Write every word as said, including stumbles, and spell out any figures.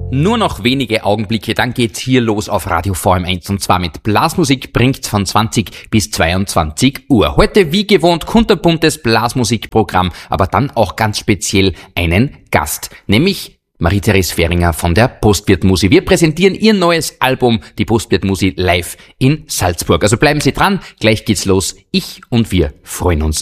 Nur noch wenige Augenblicke, dann geht's hier los auf Radio V M eins und zwar mit Blasmusik, bringt's von zwanzig bis zweiundzwanzig Uhr. Heute wie gewohnt kunterbuntes Blasmusikprogramm, aber dann auch ganz speziell einen Gast, nämlich Marie-Therese Fehringer von der Postwirtmusi. Wir präsentieren ihr neues Album, die Postwirtmusi, live in Salzburg. Also bleiben Sie dran, gleich geht's los. Ich und wir freuen uns